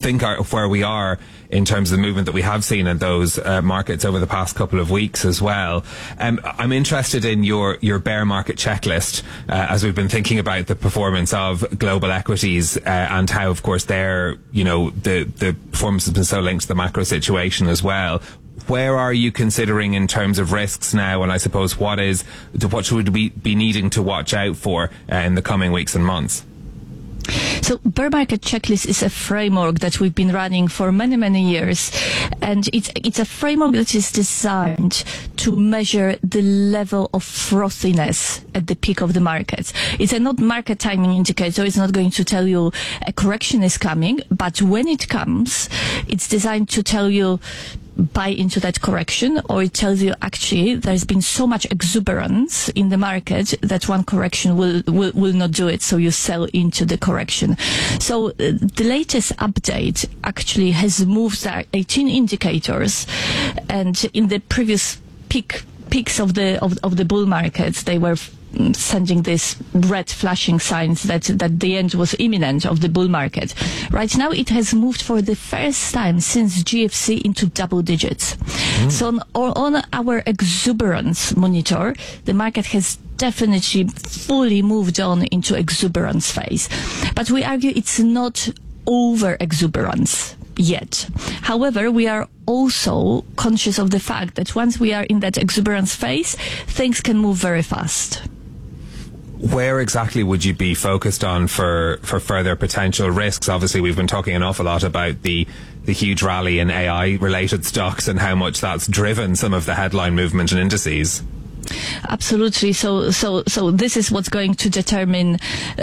think of where we are in terms of the movement that we have seen in those markets over the past couple of weeks as well. I'm interested in your bear market checklist as we've been thinking about the performance of global equities and how, of course, the performance has been so linked to the macro situation as well. Where are you considering in terms of risks now, and I suppose what should we be needing to watch out for in the coming weeks and months? So bear market checklist is a framework that we've been running for many, many years. And it's a framework that is designed to measure the level of frothiness at the peak of the market. It's a not market timing indicator. It's not going to tell you a correction is coming, but when it comes, it's designed to tell you buy into that correction, or it tells you actually there's been so much exuberance in the market that one correction will not do it, so you sell into the correction. So the latest update actually has moved our 18 indicators, and in the previous peaks of the bull markets, they were sending this red flashing signs that the end was imminent of the bull market. Right now it has moved for the first time since GFC into double digits. So on our exuberance monitor, the market has definitely fully moved on into exuberance phase. But we argue it's not over exuberance yet. However, we are also conscious of the fact that once we are in that exuberance phase, things can move very fast. Where exactly would you be focused on for further potential risks? Obviously, we've been talking an awful lot about the huge rally in AI-related stocks and how much that's driven some of the headline movement in indices. Absolutely. So this is what's going to determine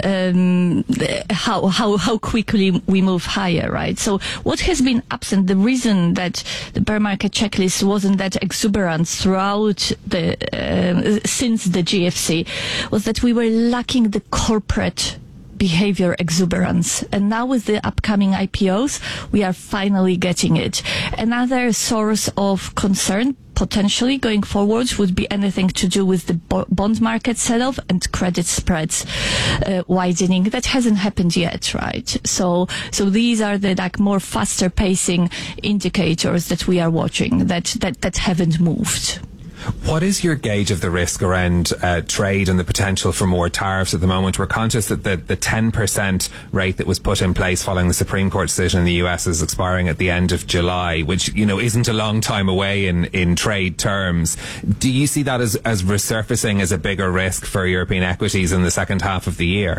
how quickly we move higher, right? So what has been absent, the reason that the bear market checklist wasn't that exuberant throughout since the GFC, was that we were lacking the corporate behavior exuberance. And now with the upcoming IPOs, we are finally getting it. Another source of concern potentially going forward would be anything to do with the bond market sell-off and credit spreads widening. That hasn't happened yet, right? So these are the more faster pacing indicators that we are watching that haven't moved. What is your gauge of the risk around trade and the potential for more tariffs at the moment? We're conscious that the 10% rate that was put in place following the Supreme Court decision in the US is expiring at the end of July, which, isn't a long time away in trade terms. Do you see that as resurfacing as a bigger risk for European equities in the second half of the year?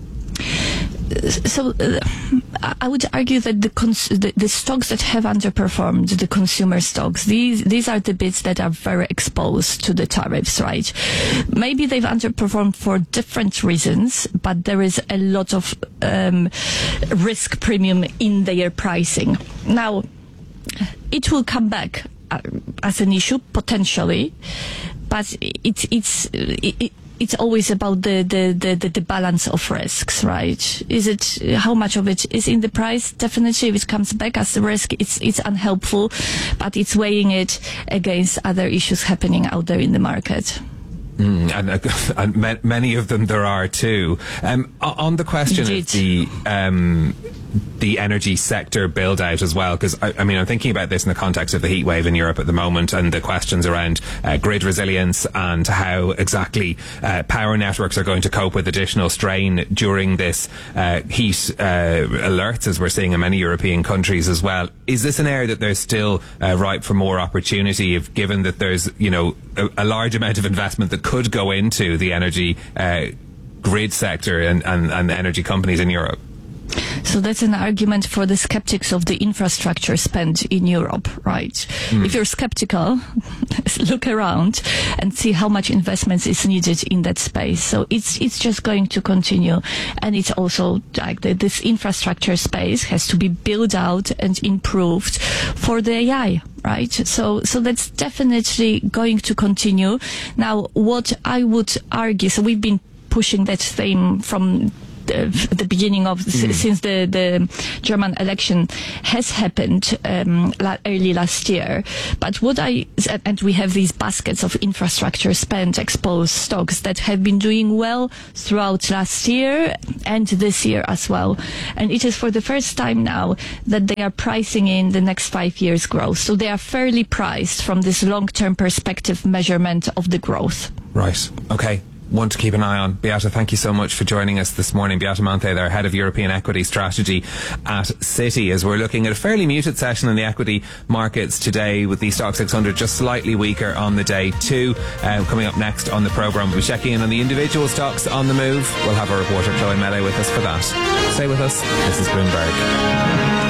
So I would argue that the stocks that have underperformed, the consumer stocks, these are the bits that are very exposed to the tariffs, right? Maybe they've underperformed for different reasons, but there is a lot of risk premium in their pricing. Now, it will come back as an issue potentially, but it's always about the balance of risks, right? How much of it is in the price? Definitely, if it comes back as a risk, it's unhelpful, but it's weighing it against other issues happening out there in the market. And many of them there are too. On the question Indeed. of the energy sector build out as well, because I'm thinking about this in the context of the heat wave in Europe at the moment and the questions around grid resilience and how exactly power networks are going to cope with additional strain during this heat alerts, as we're seeing in many European countries as well. Is this an area that there's still ripe for more opportunity, given that there's a large amount of investment that could go into the energy grid sector and energy companies in Europe? So that's an argument for the skeptics of the infrastructure spend in Europe, right? If you're skeptical, look around and see how much investment is needed in that space. So it's just going to continue. And it's also like this infrastructure space has to be built out and improved for the AI. Right. So that's definitely going to continue. Now, what I would argue, so we've been pushing that theme from the beginning of since the German election has happened early last year. But and we have these baskets of infrastructure spend exposed stocks that have been doing well throughout last year and this year as well. And it is for the first time now that they are pricing in the next 5 years growth. So they are fairly priced from this long-term perspective measurement of the growth. Right. Okay. One to keep an eye on. Beata, thank you so much for joining us this morning. Beata Monthé, their head of European equity strategy at Citi, as we're looking at a fairly muted session in the equity markets today, with the Stoxx 600 just slightly weaker on the day too. Coming up next on the programme, we'll be checking in on the individual stocks on the move. We'll have our reporter Chloe Mele with us for that. Stay with us. This is Bloomberg.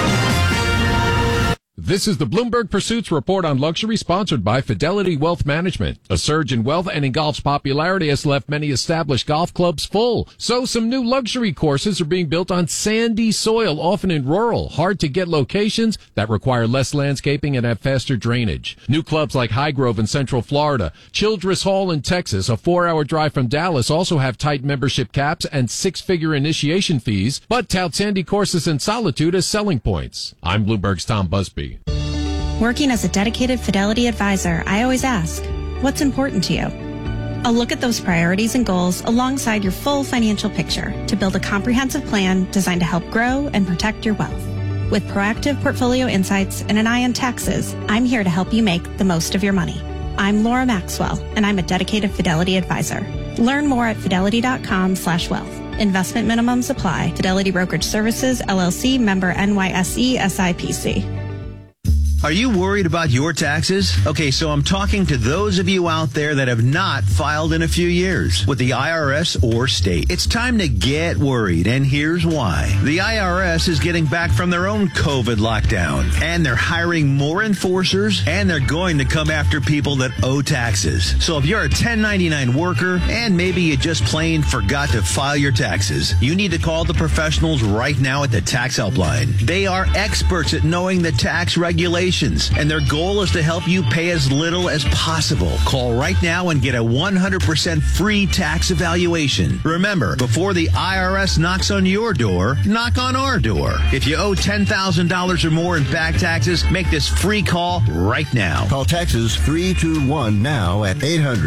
This is the Bloomberg Pursuits Report on Luxury, sponsored by Fidelity Wealth Management. A surge in wealth and in golf's popularity has left many established golf clubs full. So some new luxury courses are being built on sandy soil, often in rural, hard-to-get locations that require less landscaping and have faster drainage. New clubs like Highgrove in Central Florida, Childress Hall in Texas, a 4-hour drive from Dallas, also have tight membership caps and 6-figure initiation fees, but tout sandy courses in solitude as selling points. I'm Bloomberg's Tom Busby. Working as a dedicated Fidelity advisor, I always ask, what's important to you? I'll look at those priorities and goals alongside your full financial picture to build a comprehensive plan designed to help grow and protect your wealth. With proactive portfolio insights and an eye on taxes, I'm here to help you make the most of your money. I'm Laura Maxwell, and I'm a dedicated Fidelity advisor. Learn more at fidelity.com/wealth. Investment minimums apply. Fidelity Brokerage Services, LLC, member NYSE, SIPC. Are you worried about your taxes? Okay, so I'm talking to those of you out there that have not filed in a few years with the IRS or state. It's time to get worried, and here's why. The IRS is getting back from their own COVID lockdown, and they're hiring more enforcers, and they're going to come after people that owe taxes. So if you're a 1099 worker, and maybe you just plain forgot to file your taxes, you need to call the professionals right now at the Tax Helpline. They are experts at knowing the tax regulations, and their goal is to help you pay as little as possible. Call right now and get a 100% free tax evaluation. Remember, before the IRS knocks on your door, knock on our door. If you owe $10,000 or more in back taxes, make this free call right now. Call Texas 321 now at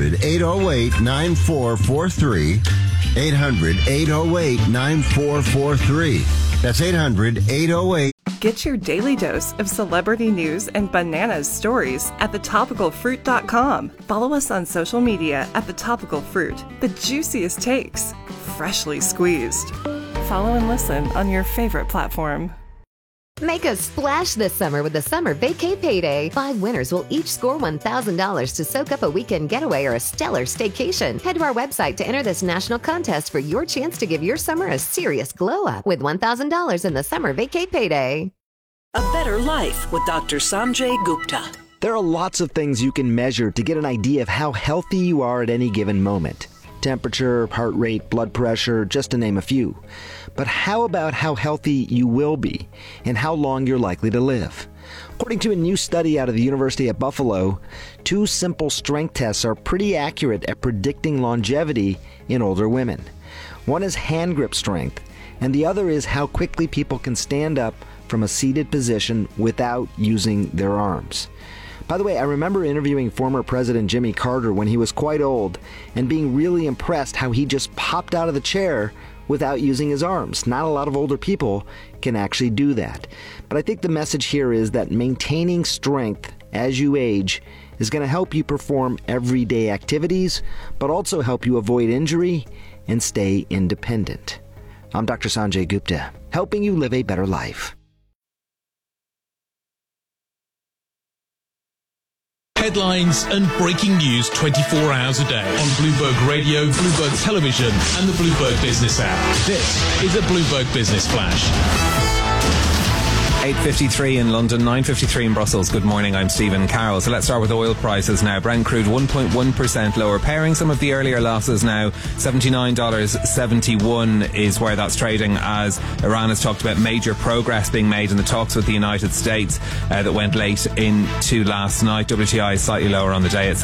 800-808-9443. 800-808-9443. That's 800-808. Get your daily dose of celebrity news and bananas stories at thetopicalfruit.com. Follow us on social media at The Topical Fruit. The juiciest takes, freshly squeezed. Follow and listen on your favorite platform. Make a splash this summer with the Summer Vacay Payday. 5 winners will each score $1,000 to soak up a weekend getaway or a stellar staycation. Head to our website to enter this national contest for your chance to give your summer a serious glow up with $1,000 in the Summer Vacay Payday. A Better Life with Dr. Sanjay Gupta. There are lots of things you can measure to get an idea of how healthy you are at any given moment. Temperature, heart rate, blood pressure, just to name a few. But how about how healthy you will be and how long you're likely to live? According to a new study out of the University at Buffalo, 2 simple strength tests are pretty accurate at predicting longevity in older women. One is hand grip strength, and the other is how quickly people can stand up from a seated position without using their arms. By the way, I remember interviewing former President Jimmy Carter when he was quite old and being really impressed how he just popped out of the chair without using his arms. Not a lot of older people can actually do that. But I think the message here is that maintaining strength as you age is going to help you perform everyday activities, but also help you avoid injury and stay independent. I'm Dr. Sanjay Gupta, helping you live a better life. Headlines and breaking news 24 hours a day on Bloomberg Radio, Bloomberg Television, and the Bloomberg Business app. This is a Bloomberg Business Flash. 8:53 in London, 9:53 in Brussels. Good morning, I'm Stephen Carroll. So let's start with oil prices now. Brent crude 1.1% lower, pairing some of the earlier losses now. $79.71 is where that's trading, as Iran has talked about major progress being made in the talks with the United States that went late into last night. WTI is slightly lower on the day at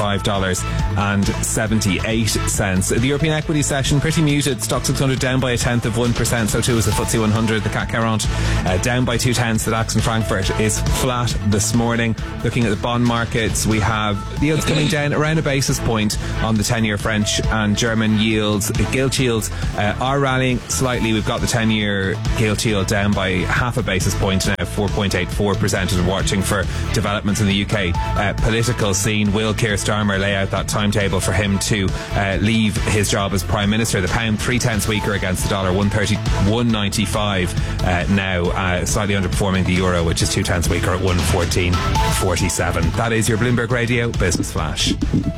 $75.78. The European equity session pretty muted. Stoxx 600 down by 0.1%, so too is the FTSE 100. The CAC 40 down by 0.2. The DAX in Frankfurt is flat this morning. Looking at the bond markets, we have yields coming down around a basis point on the 10-year French and German yields. The gilt yields are rallying slightly. We've got the 10-year gilt yield down by half a basis point now, 4.84%. And watching for developments in the UK political scene. Will Keir Starmer lay out that timetable for him to leave his job as Prime Minister? The pound 0.3 weaker against the dollar, 1.95 now, slightly underperforming the euro, which is 0.2 weaker at 1.1447. That is your Bloomberg Radio Business Flash.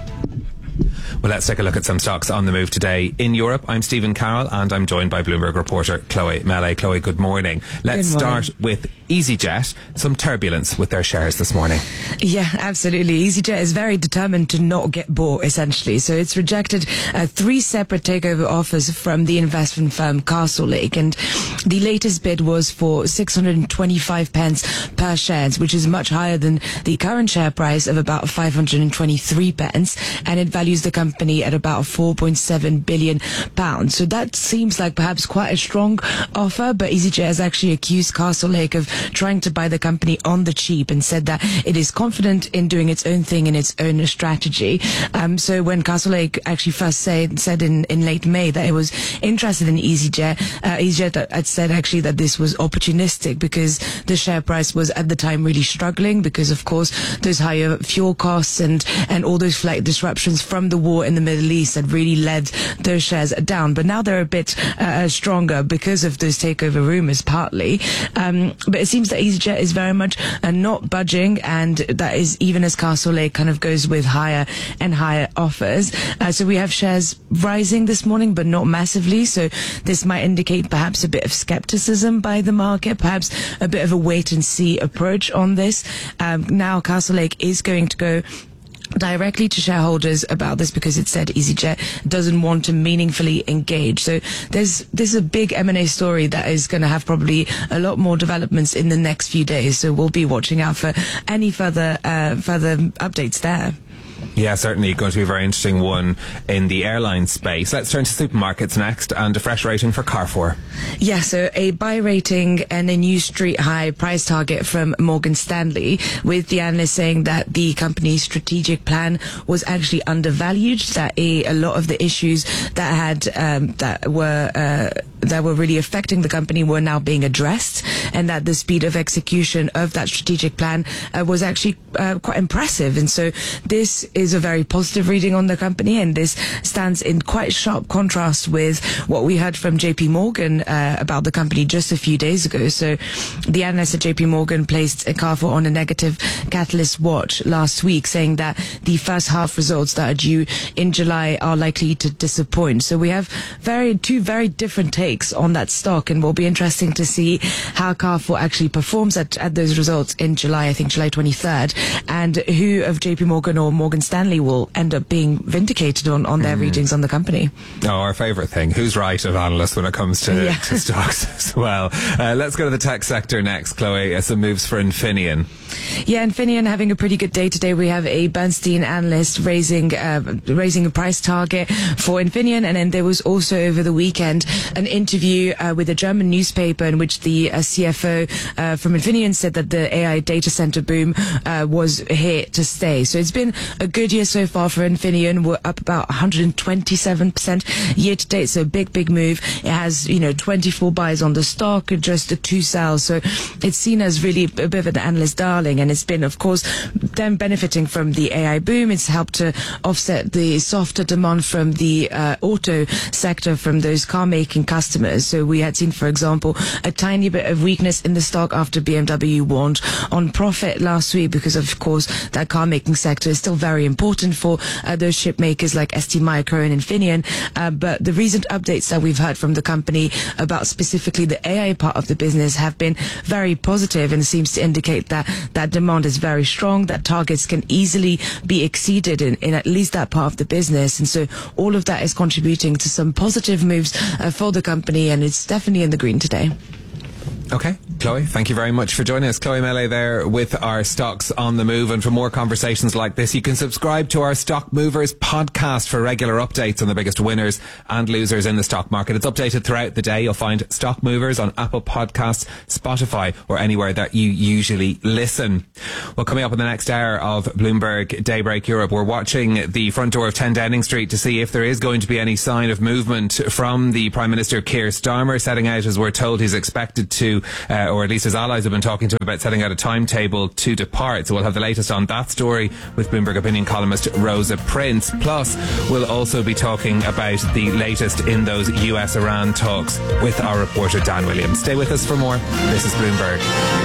Well, let's take a look at some stocks on the move today in Europe. I'm Stephen Carroll, and I'm joined by Bloomberg reporter Chloe Mele. Chloe, good morning. Let's start with EasyJet. Some turbulence with their shares this morning. Yeah, absolutely. EasyJet is very determined to not get bought, essentially. So it's rejected 3 separate takeover offers from the investment firm Castlelake, and the latest bid was for 625 pence per share, which is much higher than the current share price of about 523 pence, and it values the company at about £4.7 billion. So that seems like perhaps quite a strong offer, but EasyJet has actually accused Castlelake of trying to buy the company on the cheap and said that it is confident in doing its own thing in its own strategy. So when Castlelake actually first said in late May that it was interested in EasyJet, EasyJet had said actually that this was opportunistic because the share price was at the time really struggling because, of course, those higher fuel costs and all those flight disruptions from the war in the Middle East had really led those shares down. But now they're a bit stronger because of those takeover rumors, partly. But it seems that EasyJet is very much not budging, and that is even as Castlelake kind of goes with higher and higher offers. So we have shares rising this morning, but not massively. So this might indicate perhaps a bit of skepticism by the market, perhaps a bit of a wait and see approach on this. Now Castlelake is going to go directly to shareholders about this because it said EasyJet doesn't want to meaningfully engage. So this is a big M&A story that is going to have probably a lot more developments in the next few days. So we'll be watching out for any further updates there. Yeah, certainly going to be a very interesting one in the airline space. Let's turn to supermarkets next, and a fresh rating for Carrefour. Yeah, so a buy rating and a new street high price target from Morgan Stanley, with the analyst saying that the company's strategic plan was actually undervalued, that a lot of the issues that were really affecting the company were now being addressed, and that the speed of execution of that strategic plan was actually quite impressive. And so this is a very positive reading on the company, and this stands in quite sharp contrast with what we heard from JP Morgan about the company just a few days ago. So the analyst at JP Morgan placed Carrefour on a negative catalyst watch last week, saying that the first half results that are due in July are likely to disappoint. So we have two very different takes on that stock, and will be interesting to see how Carrefour actually performs at those results in July, I think July 23rd, and who of JP Morgan or Morgan Stanley will end up being vindicated on their readings on the company. Oh, our favourite thing. Who's right of analysts when it comes to stocks as well. Let's go to the tech sector next, Chloe. Some moves for Infineon. Yeah, Infineon having a pretty good day today. We have a Bernstein analyst raising a price target for Infineon, and then there was also over the weekend an interview with a German newspaper in which the CFO from Infineon said that the AI data center boom was here to stay. So it's been a good year so far for Infineon. We're up about 127% year to date, so big move. It has 24 buys on the stock, just the 2 sells, so it's seen as really a bit of an analyst darling, and it's been of course, them benefiting from the AI boom, it's helped to offset the softer demand from the auto sector from those car-making customers. So we had seen, for example, a tiny bit of weakness in the stock after BMW warned on profit last week because, of course, that car-making sector is still very important for those chip makers like STMicro and Infineon. But the recent updates that we've heard from the company about specifically the AI part of the business have been very positive and seems to indicate that that demand is very strong, that targets can easily be exceeded in at least that part of the business. And so all of that is contributing to some positive moves for the company, and it's definitely in the green today. Okay, Chloe, thank you very much for joining us. Chloe Melee there with our Stocks on the Move. And for more conversations like this, you can subscribe to our Stock Movers podcast for regular updates on the biggest winners and losers in the stock market. It's updated throughout the day. You'll find Stock Movers on Apple Podcasts, Spotify, or anywhere that you usually listen. Well, coming up in the next hour of Bloomberg Daybreak Europe, we're watching the front door of 10 Downing Street to see if there is going to be any sign of movement from the Prime Minister Keir Starmer, setting out, as we're told, he's expected to, or at least his allies have been talking to him about setting out a timetable to depart. So we'll have the latest on that story with Bloomberg opinion columnist Rosa Prince. Plus, we'll also be talking about the latest in those US-Iran talks with our reporter Dan Williams. Stay with us for more. This is Bloomberg.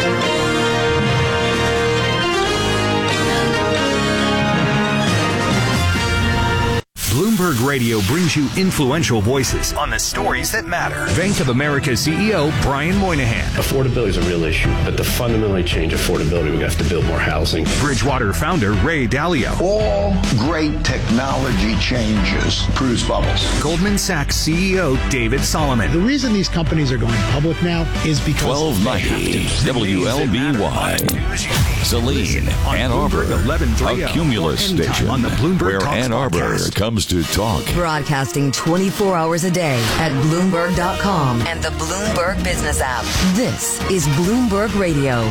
Bloomberg Radio brings you influential voices on the stories that matter. Bank of America CEO Brian Moynihan. Affordability is a real issue, but to fundamentally change affordability, we have to build more housing. Bridgewater founder Ray Dalio. All great technology changes produce bubbles. Goldman Sachs CEO David Solomon. The reason these companies are going public now is because 1290 WLBY. Saline, Ann Arbor, a Cumulus station on the Bloomberg where Talks Ann Arbor podcast. comes to talk. Broadcasting 24 hours a day at Bloomberg.com and the Bloomberg Business app. This is Bloomberg Radio.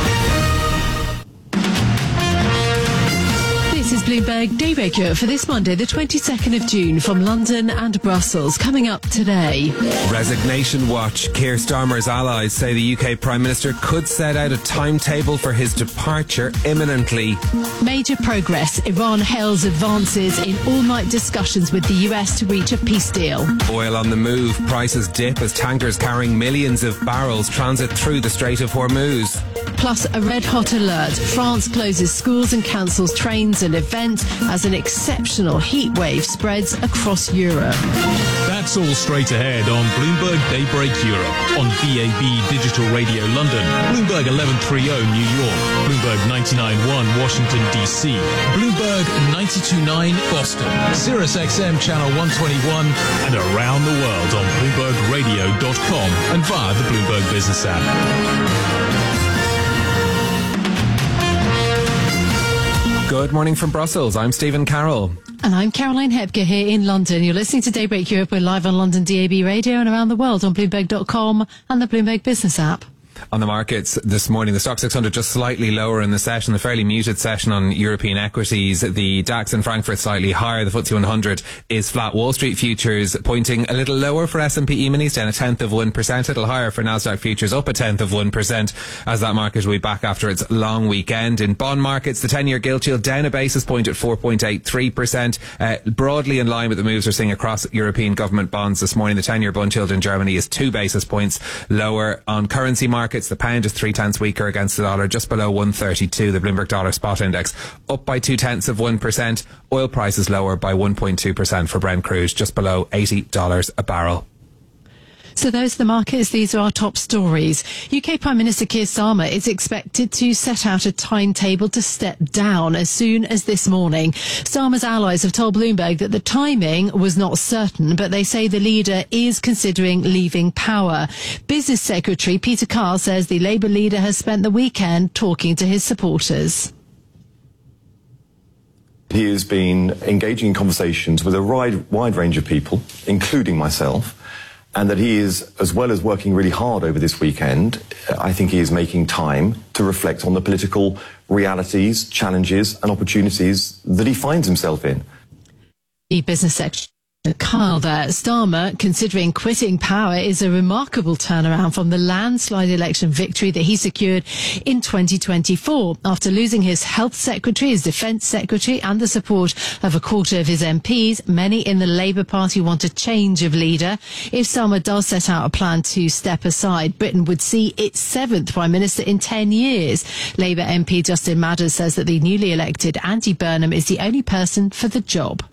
This is Bloomberg Daybreak Europe for this Monday, the 22nd of June, from London and Brussels. Coming up today. Resignation watch. Keir Starmer's allies say the UK Prime Minister could set out a timetable for his departure imminently. Major progress. Iran hails advances in all-night discussions with the US to reach a peace deal. Oil on the move. Prices dip as tankers carrying millions of barrels transit through the Strait of Hormuz. Plus, a red-hot alert. France closes schools and cancels trains and events as an exceptional heat wave spreads across Europe. That's all straight ahead on Bloomberg Daybreak Europe, on DAB Digital Radio London, Bloomberg 1130 New York, Bloomberg 99.1 Washington DC, Bloomberg 92.9 Boston, Sirius XM Channel 121, and around the world on BloombergRadio.com and via the Bloomberg Business app. Good morning from Brussels. I'm Stephen Carroll. And I'm Caroline Hepker here in London. You're listening to Daybreak Europe. We're live on London DAB Radio and around the world on Bloomberg.com and the Bloomberg Business app. On the markets this morning, the Stock 600 just slightly lower in the session, a fairly muted session on European equities. The DAX in Frankfurt slightly higher. The FTSE 100 is flat. Wall Street futures pointing a little lower for S&P E-minis, down 0.1%. A little higher for Nasdaq futures, up 0.1%, as that market will be back after its long weekend. In bond markets, the 10-year gilt yield down a basis point at 4.83%, broadly in line with the moves we're seeing across European government bonds this morning. The 10-year bond yield in Germany is 2 basis points lower. On currency markets, the pound is 0.3 weaker against the dollar, just below 132. The Bloomberg Dollar Spot Index up by 0.2%. Oil prices lower by 1.2% for Brent crude, just below $80 a barrel. So those are the markets. These are our top stories. UK Prime Minister Keir Starmer is expected to set out a timetable to step down as soon as this morning. Starmer's allies have told Bloomberg that the timing was not certain, but they say the leader is considering leaving power. Business Secretary Peter Carr says the Labour leader has spent the weekend talking to his supporters. He has been engaging in conversations with a wide range of people, including myself, and that he is, as well as working really hard over this weekend, I think he is making time to reflect on the political realities, challenges and opportunities that he finds himself in. The Business Secretary Kyle there. Starmer, considering quitting power, is a remarkable turnaround from the landslide election victory that he secured in 2024 after losing his health secretary, his defence secretary and the support of a quarter of his MPs. Many in the Labour Party want a change of leader. If Starmer does set out a plan to step aside, Britain would see its seventh Prime Minister in 10 years. Labour MP Justin Madders says that the newly elected Andy Burnham is the only person for the job.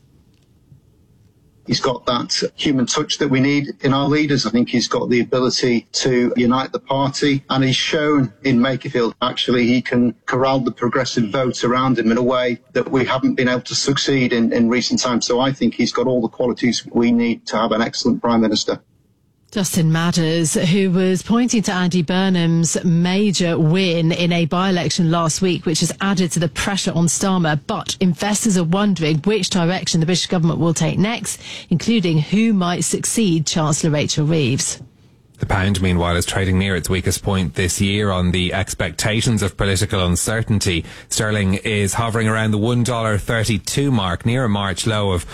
He's got that human touch that we need in our leaders. I think he's got the ability to unite the party, and he's shown in Makerfield actually he can corral the progressive vote around him in a way that we haven't been able to succeed in recent times. So I think he's got all the qualities we need to have an excellent Prime Minister. Justin Madders, who was pointing to Andy Burnham's major win in a by-election last week, which has added to the pressure on Starmer. But investors are wondering which direction the British government will take next, including who might succeed Chancellor Rachel Reeves. The pound, meanwhile, is trading near its weakest point this year on the expectations of political uncertainty. Sterling is hovering around the $1.32 mark, near a March low of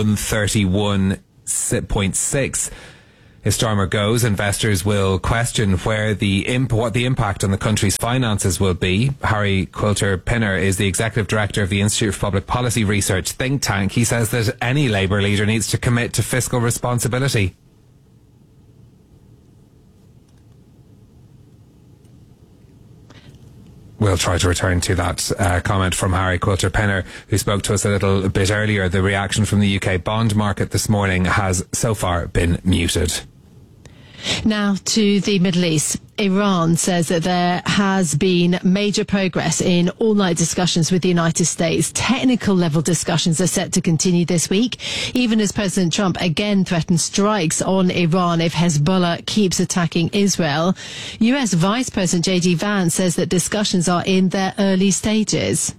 131.6. If Starmer goes, investors will question what the impact on the country's finances will be. Harry Quilter-Pinner is the executive director of the Institute for Public Policy Research think tank. He says that any Labour leader needs to commit to fiscal responsibility. We'll try to return to that comment from Harry Quilter-Pinner, who spoke to us a little bit earlier. The reaction from the UK bond market this morning has so far been muted. Now to the Middle East. Iran says that there has been major progress in all-night discussions with the United States. Technical level discussions are set to continue this week, even as President Trump again threatened strikes on Iran if Hezbollah keeps attacking Israel. US Vice President J.D. Vance says that discussions are in their early stages.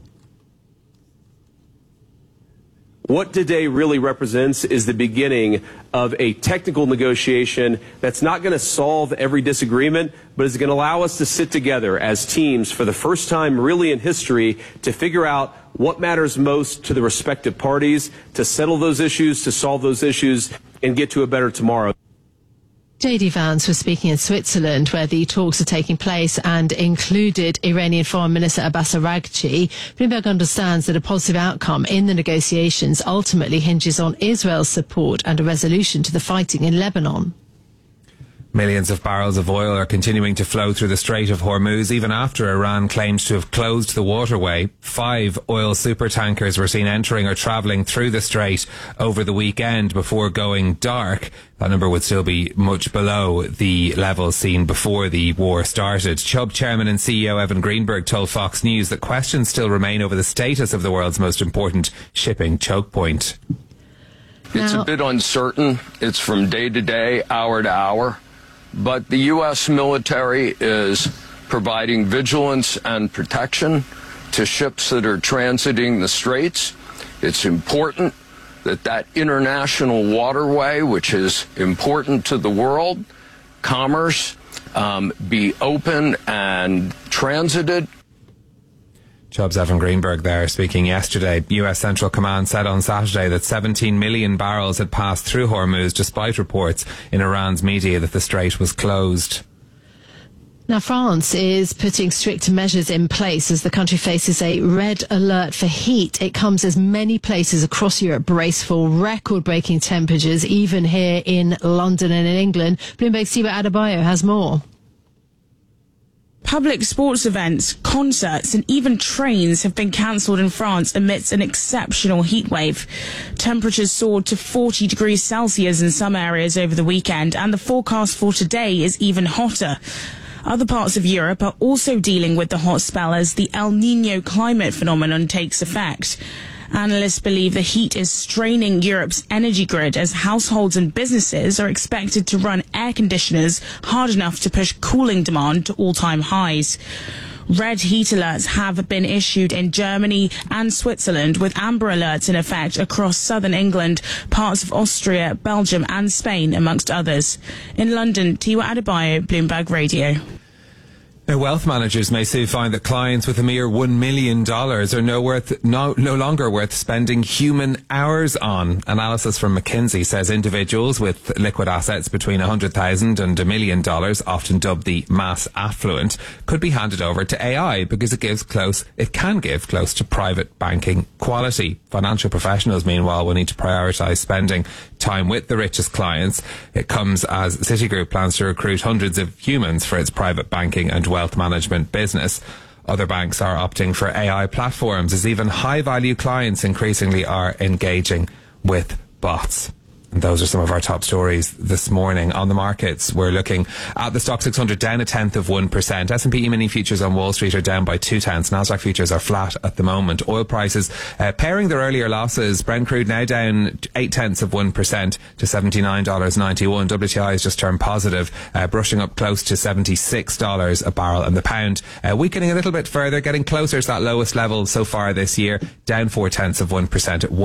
What today really represents is the beginning of a technical negotiation that's not going to solve every disagreement, but is going to allow us to sit together as teams for the first time really in history to figure out what matters most to the respective parties, to settle those issues, to solve those issues, and get to a better tomorrow. J.D. Vance was speaking in Switzerland, where the talks are taking place, and included Iranian Foreign Minister Abbas Araghchi. Bloomberg understands that a positive outcome in the negotiations ultimately hinges on Israel's support and a resolution to the fighting in Lebanon. Millions of barrels of oil are continuing to flow through the Strait of Hormuz, even after Iran claims to have closed the waterway. 5 oil supertankers were seen entering or travelling through the strait over the weekend before going dark. That number would still be much below the level seen before the war started. Chubb chairman and CEO Evan Greenberg told Fox News that questions still remain over the status of the world's most important shipping choke point. It's a bit uncertain. It's from day to day, hour to hour. But the U.S. military is providing vigilance and protection to ships that are transiting the straits. It's important that that international waterway, which is important to the world, commerce, be open and transited. Chubb's Evan Greenberg there speaking yesterday. US Central Command said on Saturday that 17 million barrels had passed through Hormuz, despite reports in Iran's media that the strait was closed. Now, France is putting strict measures in place as the country faces a red alert for heat. It comes as many places across Europe brace for record-breaking temperatures, even here in London and in England. Bloomberg's Siwa Adebayo has more. Public sports events, concerts and even trains have been cancelled in France amidst an exceptional heatwave. Temperatures soared to 40 degrees Celsius in some areas over the weekend, and the forecast for today is even hotter. Other parts of Europe are also dealing with the hot spell as the El Niño climate phenomenon takes effect. Analysts believe the heat is straining Europe's energy grid as households and businesses are expected to run air conditioners hard enough to push cooling demand to all-time highs. Red heat alerts have been issued in Germany and Switzerland, with amber alerts in effect across southern England, parts of Austria, Belgium and Spain, amongst others. In London, Tiwa Adebayo, Bloomberg Radio. Wealth managers may soon find that clients with a mere $1 million are no longer worth spending human hours on. Analysis from McKinsey says individuals with liquid assets between $100,000 and $1 million, often dubbed the mass affluent, could be handed over to AI because it can give close to private banking quality. Financial professionals, meanwhile, will need to prioritise spending time with the richest clients. It comes as Citigroup plans to recruit hundreds of humans for its private banking and wealth management business. Other banks are opting for AI platforms as even high-value clients increasingly are engaging with bots. And those are some of our top stories this morning. On the markets, we're looking at the Stock 600 down 0.1%. S&P E-mini futures on Wall Street are down by 0.2. Nasdaq futures are flat at the moment. Oil prices pairing their earlier losses. Brent crude now down 0.8% to $79.91. WTI has just turned positive, brushing up close to $76 a barrel. And the pound weakening a little bit further, getting closer to that lowest level so far this year, down 0.4% at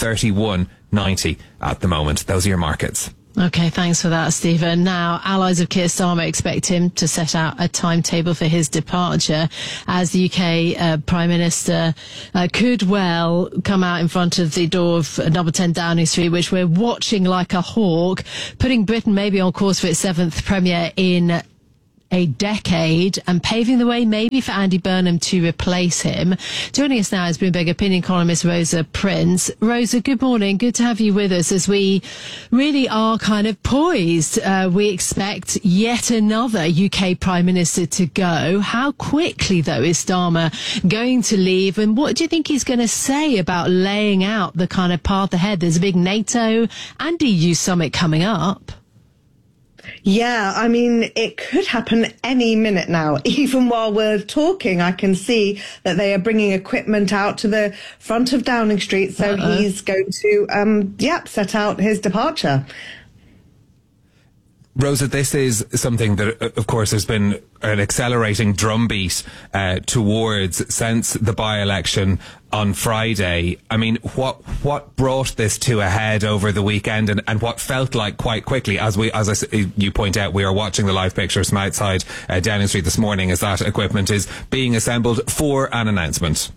131.90 at the moment. Those are your markets. Okay, thanks for that, Stephen. Now, allies of Keir Starmer expect him to set out a timetable for his departure, as the UK Prime Minister could well come out in front of the door of number 10 Downing Street, which we're watching like a hawk, putting Britain maybe on course for its 7th Premier in a decade, and paving the way maybe for Andy Burnham to replace him. Joining us now is Bloomberg opinion columnist Rosa Prince. Rosa, good morning. Good to have you with us as we really are kind of poised. We expect yet another UK Prime Minister to go. How quickly, though, is Starmer going to leave, and what do you think he's going to say about laying out the kind of path ahead? There's a big NATO and EU summit coming up. Yeah, I mean, it could happen any minute now. Even while we're talking, I can see that they are bringing equipment out to the front of Downing Street. So he's going to, set out his departure. Rosa, this is something that, of course, there's been an accelerating drumbeat towards since the by-election on Friday. I mean, what brought this to a head over the weekend, and what felt like quite quickly, as you point out, we are watching the live pictures from outside Downing Street this morning as that equipment is being assembled for an announcement?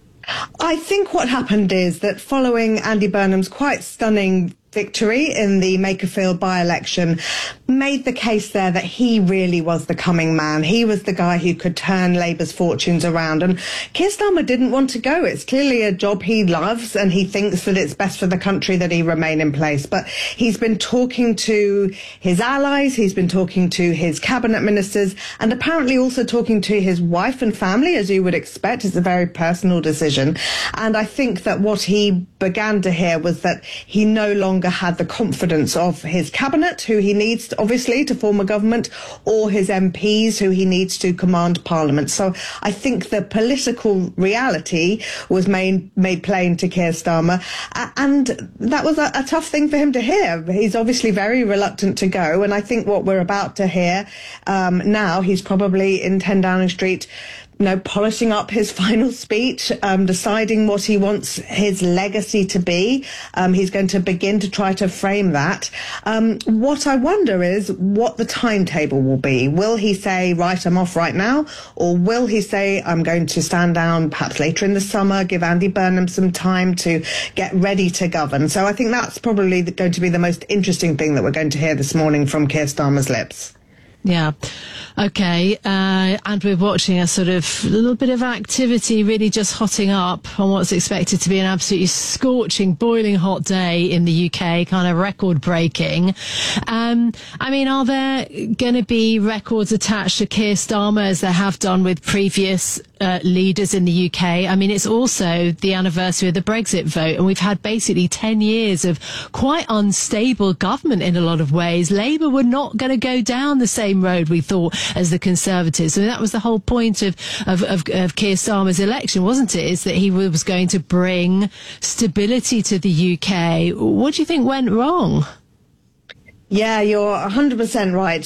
I think what happened is that following Andy Burnham's quite stunning victory in the Makerfield by-election, made the case there that he really was the coming man. He was the guy who could turn Labour's fortunes around. And Keir Starmer didn't want to go. It's clearly a job he loves, and he thinks that it's best for the country that he remain in place. But he's been talking to his allies, he's been talking to his cabinet ministers, and apparently also talking to his wife and family, as you would expect. It's a very personal decision. And I think that what he began to hear was that he no longer had the confidence of his cabinet, who he needs obviously to form a government, or his MPs, who he needs to command Parliament. So I think the political reality was made plain to Keir Starmer, and that was a tough thing for him to hear. He's obviously very reluctant to go, and I think what we're about to hear now, he's probably in 10 Downing Street, polishing up his final speech, deciding what he wants his legacy to be. He's going to begin to try to frame that. What I wonder is what the timetable will be. Will he say, right, I'm off right now? Or will he say, I'm going to stand down perhaps later in the summer, give Andy Burnham some time to get ready to govern? So I think that's probably going to be the most interesting thing that we're going to hear this morning from Keir Starmer's lips. Yeah. Okay. And we're watching a sort of little bit of activity really just hotting up on what's expected to be an absolutely scorching, boiling hot day in the UK, kind of record breaking. I mean, are there going to be records attached to Keir Starmer as there have done with previous leaders in the UK? I mean, it's also the anniversary of the Brexit vote, and we've had basically 10 years of quite unstable government in a lot of ways. Labour were not going to go down the same road, we thought, as the Conservatives. And that was the whole point of Keir Starmer's election, wasn't it? Is that he was going to bring stability to the UK. What do you think went wrong? Yeah, you're 100% right.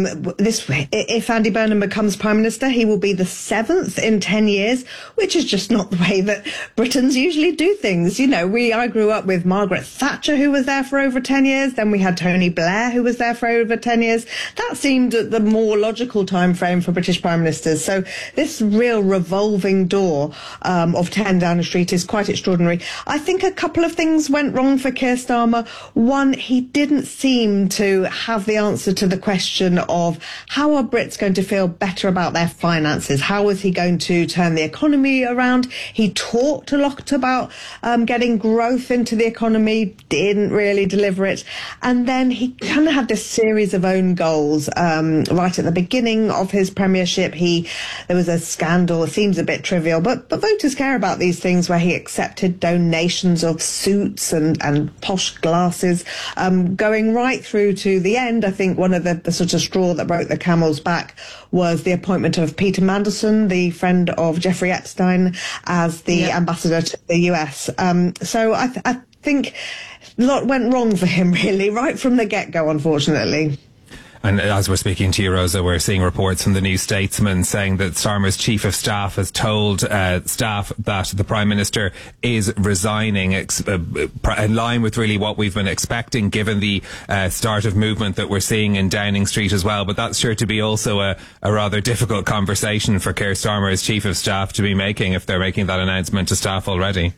If Andy Burnham becomes Prime Minister, he will be the 7th in 10 years, which is just not the way that Britons usually do things. You know, I grew up with Margaret Thatcher, who was there for over 10 years. Then we had Tony Blair, who was there for over 10 years. That seemed the more logical time frame for British Prime Ministers. So this real revolving door of 10 Downing Street is quite extraordinary. I think a couple of things went wrong for Keir Starmer. One, he didn't seem to have the answer to the question of how are Brits going to feel better about their finances? How was he going to turn the economy around? He talked a lot about getting growth into the economy, didn't really deliver it. And then he kind of had this series of own goals. Right at the beginning of his premiership, there was a scandal, it seems a bit trivial, but voters care about these things, where he accepted donations of suits and posh glasses, going right through to the end. I think one of the sort of straw that broke the camel's back was the appointment of Peter Mandelson, the friend of Jeffrey Epstein, as the ambassador to the US. So I think a lot went wrong for him, really, right from the get-go, unfortunately. And as we're speaking to you, Rosa, we're seeing reports from the New Statesman saying that Starmer's chief of staff has told staff that the Prime Minister is resigning in line with really what we've been expecting, given the start of movement that we're seeing in Downing Street as well. But that's sure to be also a rather difficult conversation for Keir Starmer as chief of staff to be making, if they're making that announcement to staff already.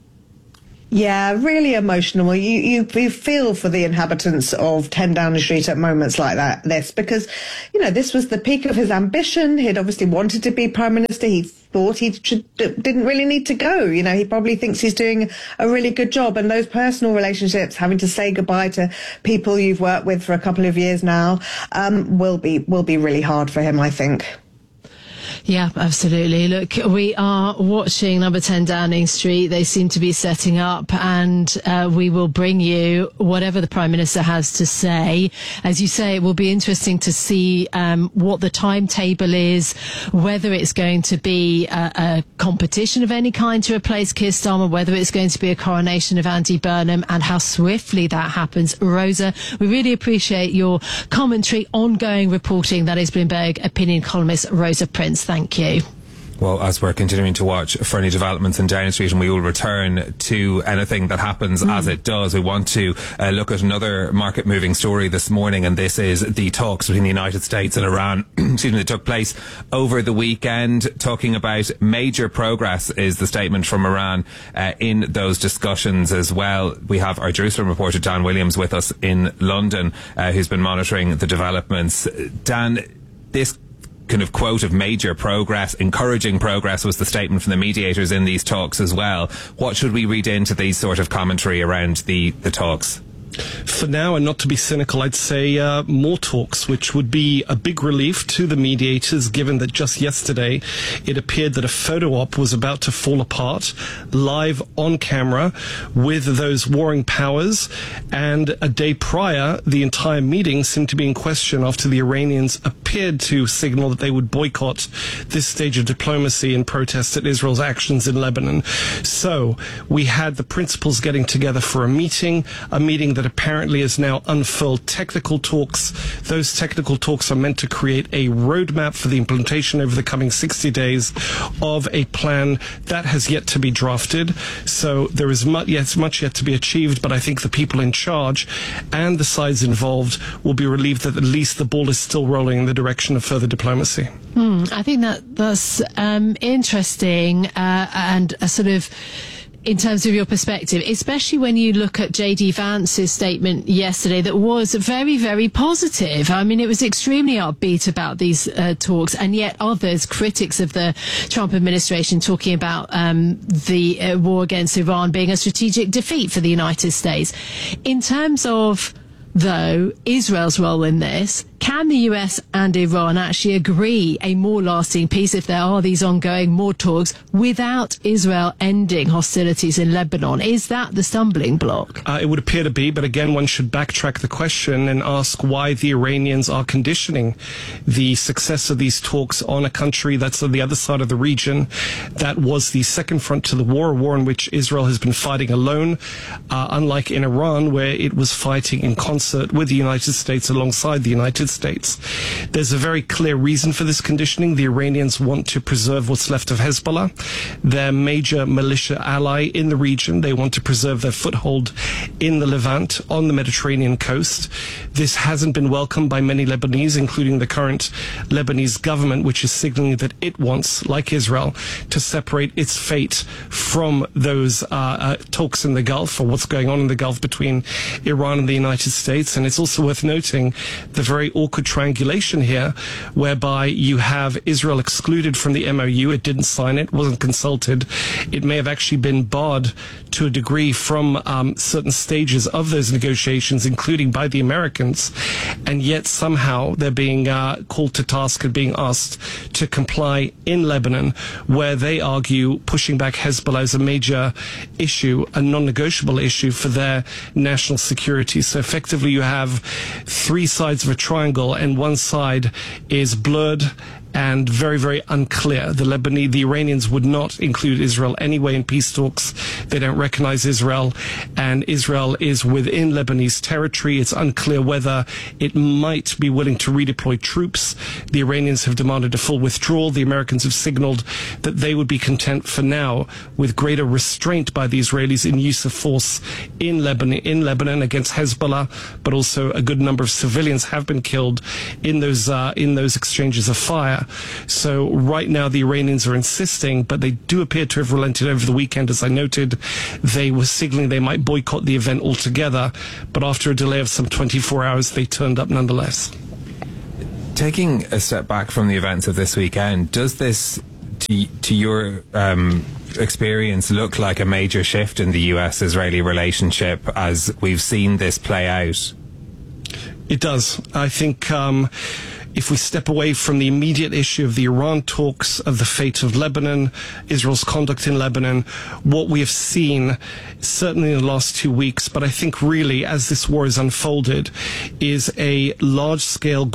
Yeah, really emotional. You feel for the inhabitants of 10 Downing Street at moments like this, because, you know, this was the peak of his ambition. He'd obviously wanted to be Prime Minister. He thought he didn't really need to go. You know, he probably thinks he's doing a really good job. And those personal relationships, having to say goodbye to people you've worked with for a couple of years now, will be really hard for him, I think. Yeah, absolutely. Look, we are watching Number 10 Downing Street. They seem to be setting up, and we will bring you whatever the Prime Minister has to say. As you say, it will be interesting to see what the timetable is, whether it's going to be a competition of any kind to replace Keir Starmer, whether it's going to be a coronation of Andy Burnham, and how swiftly that happens. Rosa, we really appreciate your commentary, ongoing reporting. That is Bloomberg opinion columnist Rosa Prince. Thank you. Well, as we're continuing to watch for any developments in Downing Street, and we will return to anything that happens as it does, we want to look at another market-moving story this morning, and this is the talks between the United States and Iran, that took place over the weekend. Talking about major progress is the statement from Iran in those discussions as well. We have our Jerusalem reporter Dan Williams with us in London, who's been monitoring the developments. Dan, this kind of quote of major progress, encouraging progress, was the statement from the mediators in these talks as well. What should we read into these sort of commentary around the talks? For now, and not to be cynical, I'd say more talks, which would be a big relief to the mediators, given that just yesterday it appeared that a photo op was about to fall apart live on camera with those warring powers, and a day prior the entire meeting seemed to be in question after the Iranians appeared to signal that they would boycott this stage of diplomacy in protest at Israel's actions in Lebanon. So we had the principals getting together for a meeting that apparently is now unfurled technical talks. Those technical talks are meant to create a roadmap for the implementation over the coming 60 days of a plan that has yet to be drafted. So there is much yet to be achieved, but I think the people in charge and the sides involved will be relieved that at least the ball is still rolling in the direction of further diplomacy. I think that's interesting and a sort of, in terms of your perspective, especially when you look at J.D. Vance's statement yesterday that was very, very positive. I mean, it was extremely upbeat about these talks, and yet others, critics of the Trump administration, talking about the war against Iran being a strategic defeat for the United States. In terms of, though, Israel's role in this, Can the US and Iran actually agree a more lasting peace if there are these ongoing more talks without Israel ending hostilities in Lebanon? Is that the stumbling block? It would appear to be, but again, one should backtrack the question and ask why the Iranians are conditioning the success of these talks on a country that's on the other side of the region that was the second front to the war, a war in which Israel has been fighting alone, unlike in Iran, where it was fighting in concert with the United States alongside the United States. There's a very clear reason for this conditioning. The Iranians want to preserve what's left of Hezbollah, their major militia ally in the region. They want to preserve their foothold in the Levant on the Mediterranean coast. This hasn't been welcomed by many Lebanese, including the current Lebanese government, which is signaling that it wants, like Israel, to separate its fate from those talks in the Gulf, or what's going on in the Gulf between Iran and the United States. And it's also worth noting the very awkward triangulation here, whereby you have Israel excluded from the MOU. It didn't sign it, wasn't consulted. It may have actually been barred to a degree from certain stages of those negotiations, including by the Americans. And yet somehow they're being called to task and being asked to comply in Lebanon, where they argue pushing back Hezbollah is a major issue, a non-negotiable issue for their national security. So effectively you have three sides of a triangle, and one side is blurred and very, very unclear. The Iranians would not include Israel anyway in peace talks. They don't recognize Israel, and Israel is within Lebanese territory. It's unclear whether it might be willing to redeploy troops. The Iranians have demanded a full withdrawal. The Americans have signaled that they would be content for now with greater restraint by the Israelis in use of force in Lebanon against Hezbollah, but also a good number of civilians have been killed in those exchanges of fire. So right now the Iranians are insisting, but they do appear to have relented over the weekend. As I noted, they were signaling they might boycott the event altogether, but after a delay of some 24 hours, they turned up nonetheless. Taking a step back from the events of this weekend, does this, to your experience, look like a major shift in the US-Israeli relationship as we've seen this play out? It does. I think if we step away from the immediate issue of the Iran talks, of the fate of Lebanon, Israel's conduct in Lebanon, what we have seen, certainly in the last 2 weeks, but I think really as this war has unfolded, is a large-scale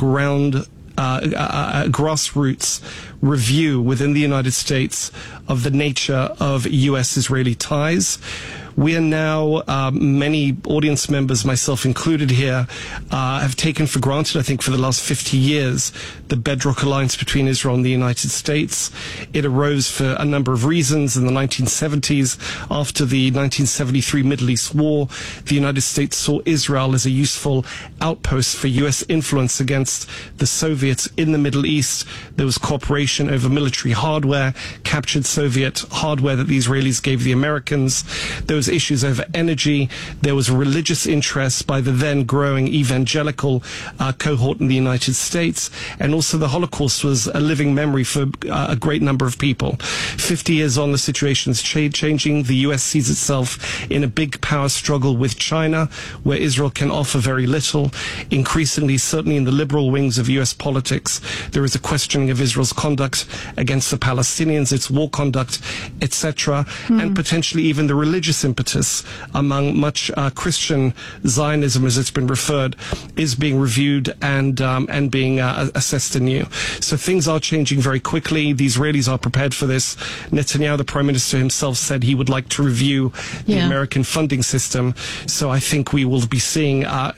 grassroots review within the United States of the nature of US-Israeli ties. We are now, many audience members, myself included here, have taken for granted, I think, for the last 50 years, the bedrock alliance between Israel and the United States. It arose for a number of reasons. In the 1970s, after the 1973 Middle East War, the United States saw Israel as a useful outpost for U.S. influence against the Soviets in the Middle East. There was cooperation over military hardware, captured Soviet hardware that the Israelis gave the Americans. There was issues over energy. There was religious interest by the then growing evangelical cohort in the United States. And also the Holocaust was a living memory for a great number of people. 50 years on, the situation is changing. The U.S. sees itself in a big power struggle with China, where Israel can offer very little. Increasingly, certainly in the liberal wings of U.S. politics, there is a questioning of Israel's conduct against the Palestinians, its war conduct, etc., and potentially even the religious impetus among much Christian Zionism, as it's been referred, is being reviewed and being assessed anew. So things are changing very quickly. The Israelis are prepared for this. Netanyahu, the Prime Minister himself, said he would like to review the American funding system. So I think we will be seeing,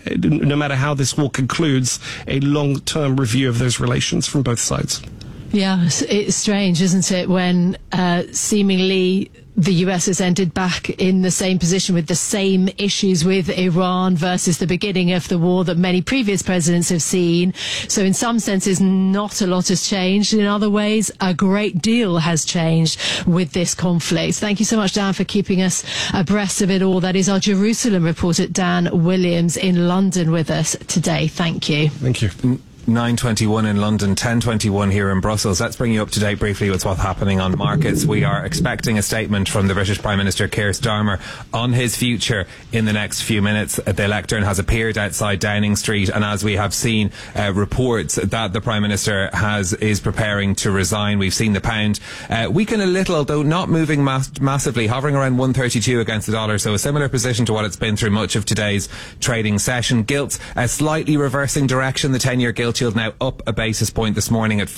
no matter how this war concludes, a long-term review of those relations from both sides. Yeah, it's strange, isn't it, when seemingly the US has ended back in the same position with the same issues with Iran versus the beginning of the war that many previous presidents have seen. So in some senses, not a lot has changed. In other ways, a great deal has changed with this conflict. Thank you so much, Dan, for keeping us abreast of it all. That is our Jerusalem reporter, Dan Williams, in London with us today. Thank you. Thank you. 9:21 in London, 10:21 here in Brussels. Let's bring you up to date briefly with what's happening on markets. We are expecting a statement from the British Prime Minister Keir Starmer on his future in the next few minutes. The lectern has appeared outside Downing Street, and as we have seen reports that the Prime Minister is preparing to resign. We've seen the pound weaken a little, though not moving massively, hovering around 132 against the dollar, so a similar position to what it's been through much of today's trading session. Gilt slightly reversing direction. The 10-year gilt yield now up a basis point this morning at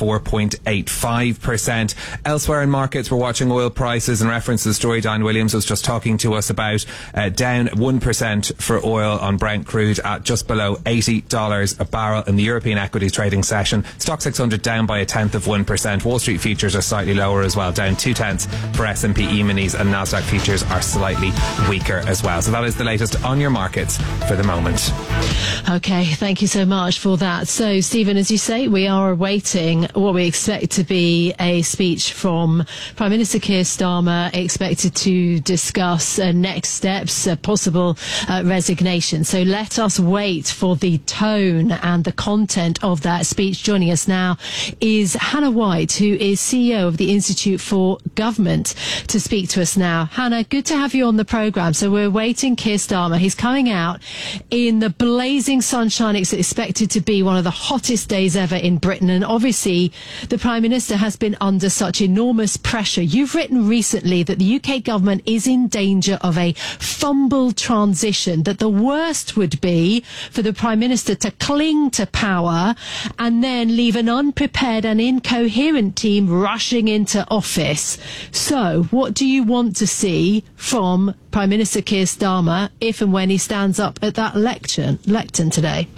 4.85%. Elsewhere in markets, we're watching oil prices. In reference to the story Diane Williams was just talking to us about, down 1% for oil on Brent crude at just below $80 a barrel in the European equities trading session. Stock 600 down by 0.1%. Wall Street futures are slightly lower as well, down 0.2 for S&P E-minis, and Nasdaq futures are slightly weaker as well. So that is the latest on your markets for the moment. Okay, thank you so much for that. So, Stephen, as you say, we are awaiting what we expect to be a speech from Prime Minister Keir Starmer, expected to discuss next steps, possible resignation. So let us wait for the tone and the content of that speech. Joining us now is Hannah White, who is CEO of the Institute for Government, to speak to us now. Hannah, good to have you on the programme. So we're waiting Keir Starmer. He's coming out in the blazing sunshine. It's expected to be one of the hottest days ever in Britain, and obviously the Prime Minister has been under such enormous pressure. You've written recently that the UK government is in danger of a fumble transition, that the worst would be for the Prime Minister to cling to power and then leave an unprepared and incoherent team rushing into office. So what do you want to see from Prime Minister Keir Starmer if and when he stands up at that lectern today?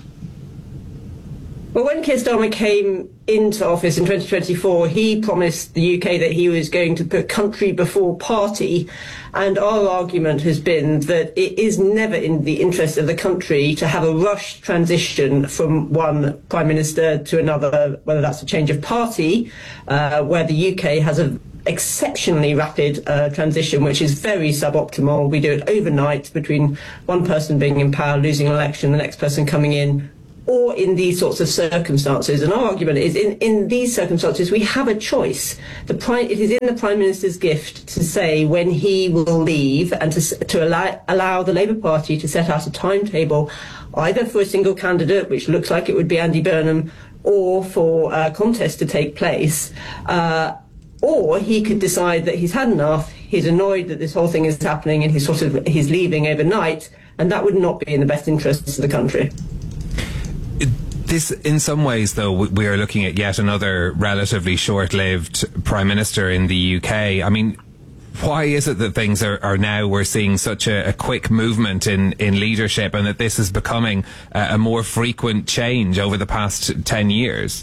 Well, when Keir Starmer came into office in 2024, he promised the UK that he was going to put country before party. And our argument has been that it is never in the interest of the country to have a rushed transition from one Prime Minister to another, whether that's a change of party, where the UK has an exceptionally rapid transition, which is very suboptimal. We do it overnight between one person being in power, losing an election, the next person coming in, or in these sorts of circumstances. And our argument is in these circumstances, we have a choice. It is in the Prime Minister's gift to say when he will leave and to allow the Labour Party to set out a timetable, either for a single candidate, which looks like it would be Andy Burnham, or for a contest to take place. Or he could decide that he's had enough, he's annoyed that this whole thing is happening, and he's leaving overnight, and that would not be in the best interests of the country. This, in some ways, though, we are looking at yet another relatively short-lived Prime Minister in the UK. I mean, why is it that things are now, we're seeing such a quick movement in leadership, and that this is becoming a more frequent change over the past 10 years?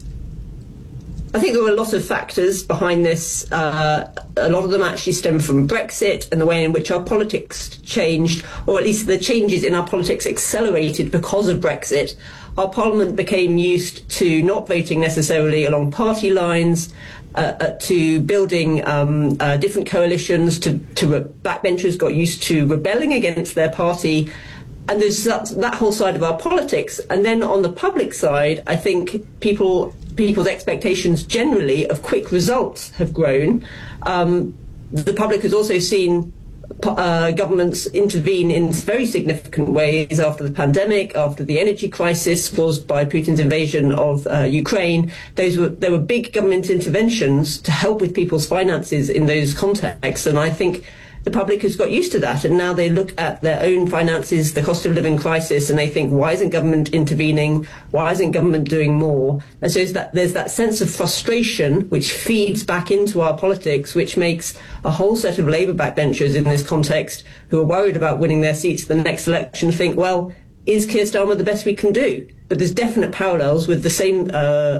I think there were a lot of factors behind this. A lot of them actually stem from Brexit and the way in which our politics changed, or at least the changes in our politics accelerated because of Brexit. Our Parliament became used to not voting necessarily along party lines, to building different coalitions, to backbenchers got used to rebelling against their party. And there's that whole side of our politics. And then on the public side, I think people's expectations generally of quick results have grown. The public has also seen governments intervene in very significant ways after the pandemic, after the energy crisis caused by Putin's invasion of Ukraine. There were big government interventions to help with people's finances in those contexts, and I think the public has got used to that, and now they look at their own finances, the cost of living crisis, and they think, why isn't government intervening? Why isn't government doing more? And so there's that sense of frustration which feeds back into our politics, which makes a whole set of Labour backbenchers in this context who are worried about winning their seats at the next election think, well, is Keir Starmer the best we can do? But there's definite parallels with the same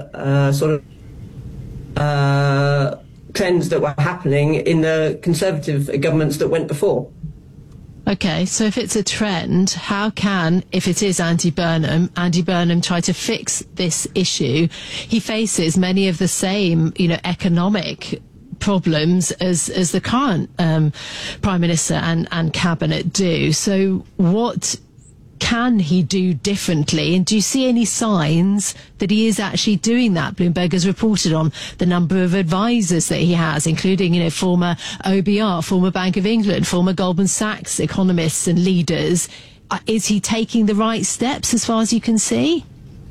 trends that were happening in the Conservative governments that went before. Okay, so if it's a trend, how can, if it is Andy Burnham try to fix this issue? He faces many of the same, economic problems as the current Prime Minister and Cabinet do. So what can he do differently? And do you see any signs that he is actually doing that? Bloomberg has reported on the number of advisors that he has, including, former OBR, former Bank of England, former Goldman Sachs economists and leaders. Is he taking the right steps as far as you can see?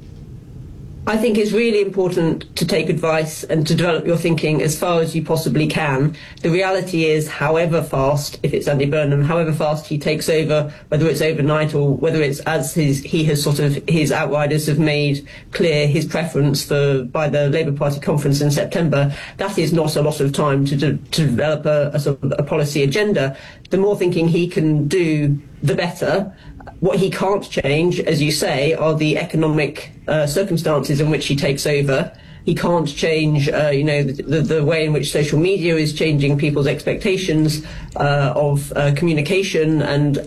I think it's really important to take advice and to develop your thinking as far as you possibly can. The reality is, however fast, if it's Andy Burnham, however fast he takes over, whether it's overnight or whether it's as his outriders have made clear his preference by the Labour Party conference in September, that is not a lot of time to develop a policy agenda. The more thinking he can do, the better. What he can't change, as you say, are the economic circumstances in which he takes over. He can't change, the way in which social media is changing people's expectations of communication and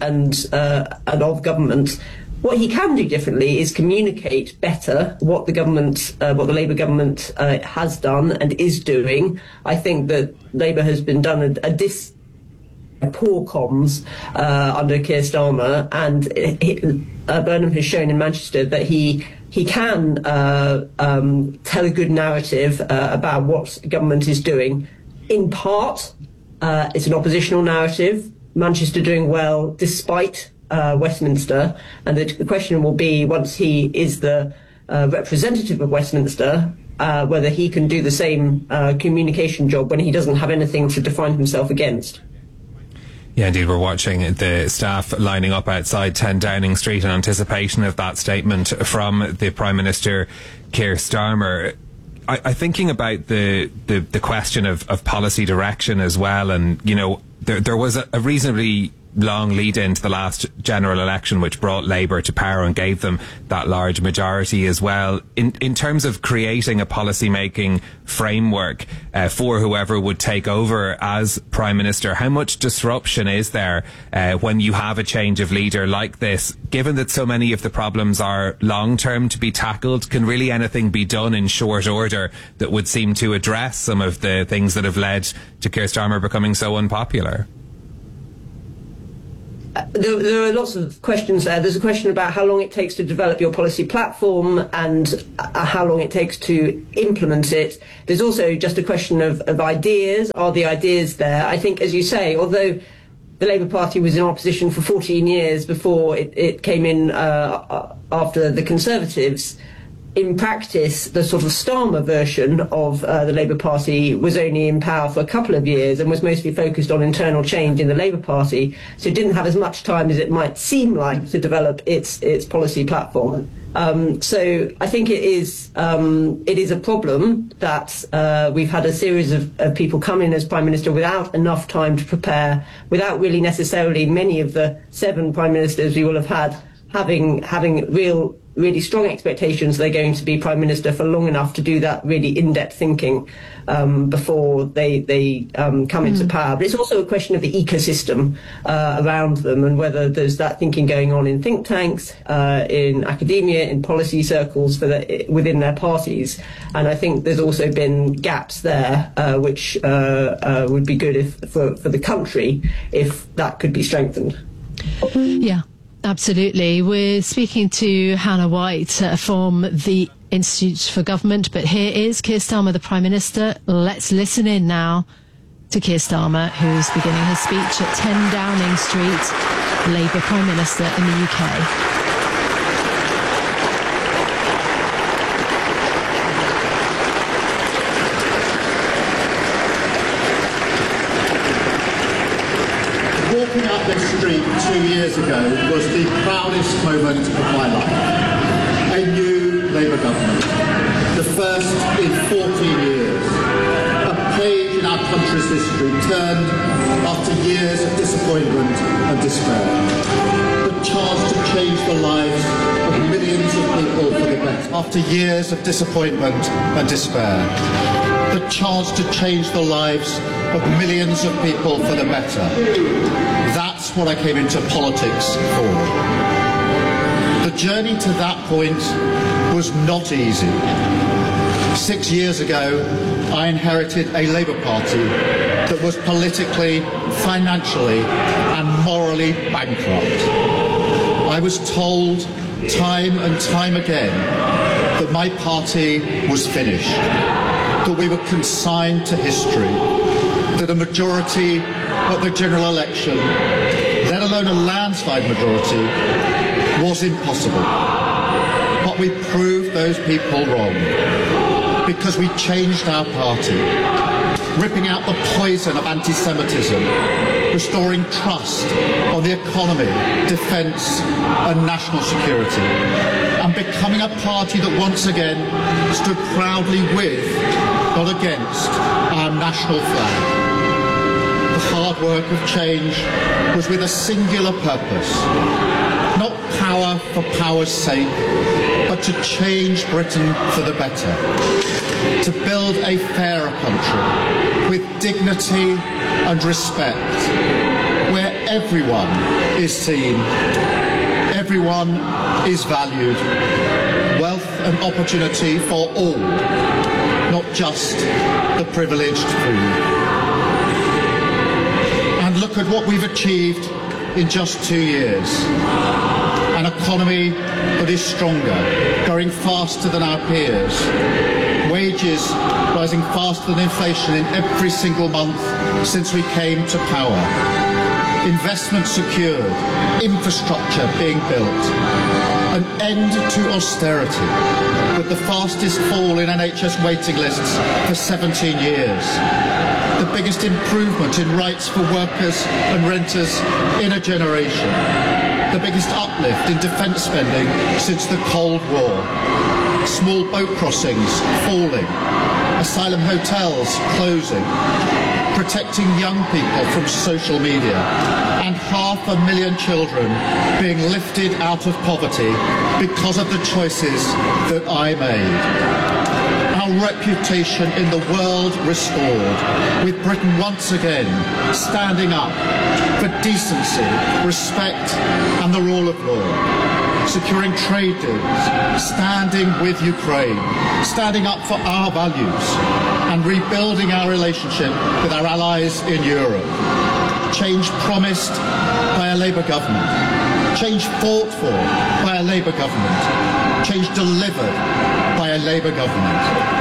of government. What he can do differently is communicate better what the Labour government has done and is doing. I think that Labour has been done poor comms under Keir Starmer, and Burnham has shown in Manchester that he can tell a good narrative about what government is doing. In part, it's an oppositional narrative. Manchester doing well despite Westminster, and the question will be, once he is the representative of Westminster, whether he can do the same communication job when he doesn't have anything to define himself against. Yeah, indeed, we're watching the staff lining up outside 10 Downing Street in anticipation of that statement from the Prime Minister, Keir Starmer. I'm thinking about the question of policy direction as well, and there was a reasonably long lead into the last general election which brought Labour to power and gave them that large majority as well. In terms of creating a policy making framework for whoever would take over as Prime Minister, how much disruption is there when you have a change of leader like this? Given that so many of the problems are long term to be tackled, can really anything be done in short order that would seem to address some of the things that have led to Keir Starmer becoming so unpopular? There are lots of questions there. There's a question about how long it takes to develop your policy platform and how long it takes to implement it. There's also just a question of ideas. Are the ideas there? I think, as you say, although the Labour Party was in opposition for 14 years before it came in after the Conservatives, in practice, the sort of Starmer version of the Labour Party was only in power for a couple of years and was mostly focused on internal change in the Labour Party, so it didn't have as much time as it might seem like to develop its policy platform. So I think it is a problem that we've had a series of people come in as Prime Minister without enough time to prepare, without really necessarily many of the 7 Prime Ministers we will have had having really strong expectations they're going to be Prime Minister for long enough to do that really in-depth thinking before they come into power. But it's also a question of the ecosystem around them and whether there's that thinking going on in think tanks, in academia, in policy circles within their parties. And I think there's also been gaps there which would be good for the country if that could be strengthened. Yeah. Absolutely. We're speaking to Hannah White from the Institute for Government, but here is Keir Starmer, the Prime Minister. Let's listen in now to Keir Starmer, who's beginning his speech at 10 Downing Street, Labour Prime Minister in the UK. Walking up this street 2 years ago was the proudest moment of my life. A new Labour government, the first in 14 years. A page in our country's history turned after years of disappointment and despair. The chance to change the lives of millions of people for the better. After years of disappointment and despair. The chance to change the lives of millions of people for the better. That's what I came into politics for. The journey to that point was not easy. 6 years ago, I inherited a Labour Party that was politically, financially and morally bankrupt. I was told time and time again that my party was finished, that we were consigned to history, that a majority at the general election, let alone a landslide majority, was impossible. But we proved those people wrong, because we changed our party, ripping out the poison of anti-Semitism, restoring trust on the economy, defence and national security, and becoming a party that once again stood proudly with, not against, our national flag. The hard work of change was with a singular purpose, not power for power's sake, but to change Britain for the better, to build a fairer country with dignity and respect, where everyone is seen, everyone is valued, wealth and opportunity for all, not just the privileged few. And look at what we've achieved in just 2 years. An economy that is stronger, growing faster than our peers, wages rising faster than inflation in every single month since we came to power, investment secured, infrastructure being built, an end to austerity with the fastest fall in NHS waiting lists for 17 years, the biggest improvement in rights for workers and renters in a generation, the biggest uplift in defence spending since the Cold War, small boat crossings falling, asylum hotels closing, protecting young people from social media, and 500,000 children being lifted out of poverty because of the choices that I made. Our reputation in the world restored, with Britain once again standing up for decency, respect and the rule of law, securing trade deals, standing with Ukraine, standing up for our values and rebuilding our relationship with our allies in Europe. Change promised by a Labour government, change fought for by a Labour government, change delivered by a Labour government.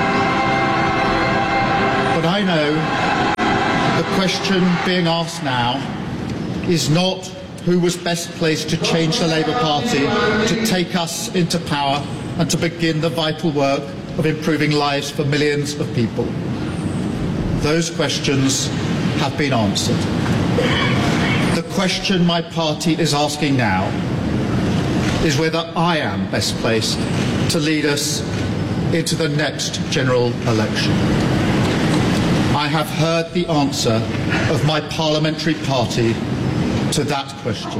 But I know the question being asked now is not who was best placed to change the Labour Party, to take us into power and to begin the vital work of improving lives for millions of people. Those questions have been answered. The question my party is asking now is whether I am best placed to lead us into the next general election. I have heard the answer of my parliamentary party to that question,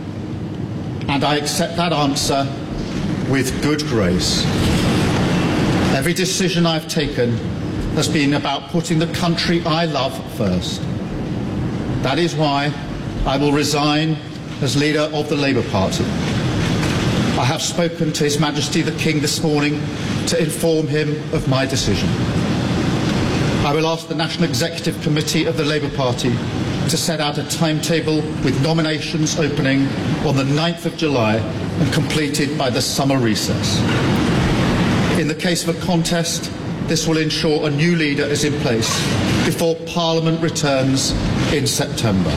and I accept that answer with good grace. Every decision I've taken has been about putting the country I love first. That is why I will resign as leader of the Labour Party. I have spoken to His Majesty the King this morning to inform him of my decision. I will ask the National Executive Committee of the Labour Party to set out a timetable with nominations opening on the 9th of July and completed by the summer recess. In the case of a contest, this will ensure a new leader is in place before Parliament returns in September.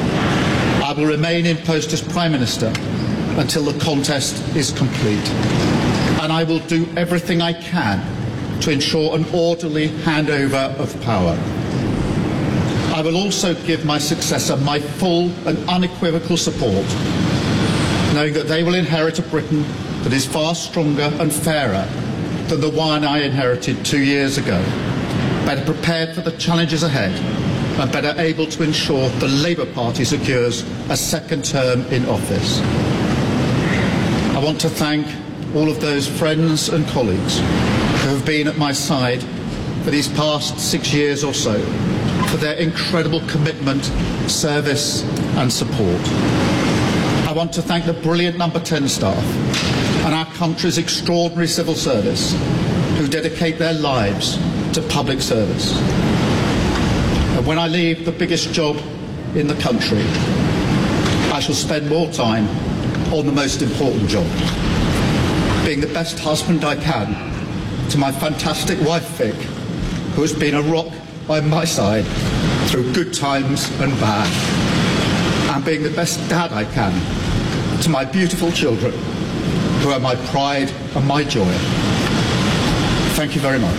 I will remain in post as Prime Minister until the contest is complete, and I will do everything I can to ensure an orderly handover of power. I will also give my successor my full and unequivocal support, knowing that they will inherit a Britain that is far stronger and fairer than the one I inherited 2 years ago, better prepared for the challenges ahead and better able to ensure the Labour Party secures a second term in office. I want to thank all of those friends and colleagues who have been at my side for these past 6 years or so, for their incredible commitment, service and support. I want to thank the brilliant Number 10 staff and our country's extraordinary civil service who dedicate their lives to public service. And when I leave the biggest job in the country, I shall spend more time on the most important job, being the best husband I can to my fantastic wife Vic, who has been a rock by my side through good times and bad, and being the best dad I can to my beautiful children, who are my pride and my joy. Thank you very much.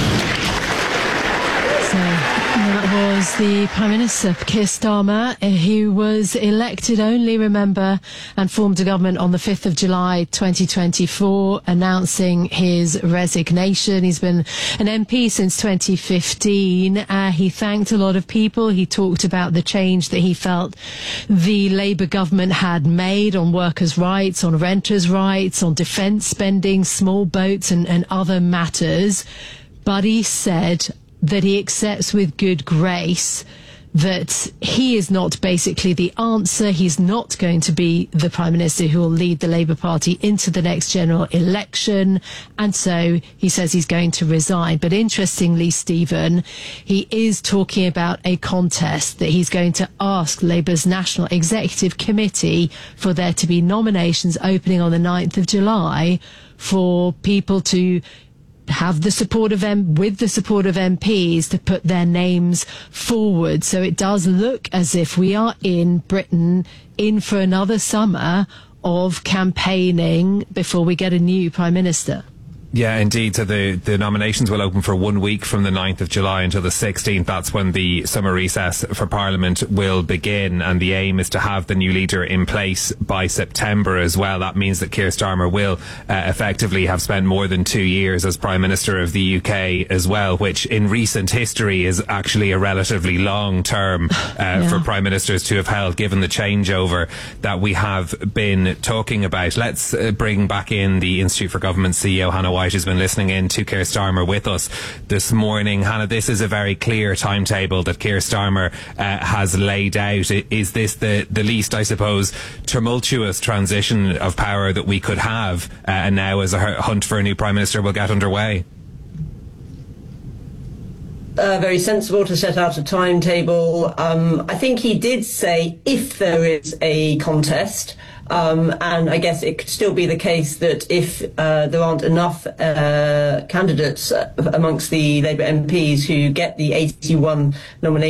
So that was the Prime Minister, Keir Starmer, who was elected only, remember, and formed a government on the 5th of July 2024, announcing his resignation. He's been an MP since 2015. He thanked a lot of people. He talked about the change that he felt the Labour government had made on workers' rights, on renters' rights, on defence spending, small boats and other matters. But he said that he accepts with good grace that he is not basically the answer. He's not going to be the Prime Minister who will lead the Labour Party into the next general election. And so he says he's going to resign. But interestingly, Stephen, he is talking about a contest that he's going to ask Labour's National Executive Committee for there to be nominations opening on the 9th of July for people to have the support of with the support of MPs to put their names forward. So it does look as if we are in Britain in for another summer of campaigning before we get a new Prime Minister. Yeah, indeed. So the nominations will open for 1 week from the 9th of July until the 16th. That's when the summer recess for Parliament will begin. And the aim is to have the new leader in place by September as well. That means that Keir Starmer will effectively have spent more than 2 years as Prime Minister of the UK as well, which in recent history is actually a relatively long term for Prime Ministers to have held, given the changeover that we have been talking about. Let's bring back in the Institute for Government CEO, Hannah White, has been listening in to Keir Starmer with us this morning. Hannah, this is a very clear timetable that Keir Starmer has laid out. Is this the least, I suppose, tumultuous transition of power that we could have, and now as a hunt for a new Prime Minister will get underway? Very sensible to set out a timetable. I think he did say if there is a contest, and I guess it could still be the case that if there aren't enough candidates amongst the Labour MPs who get the 81 nominations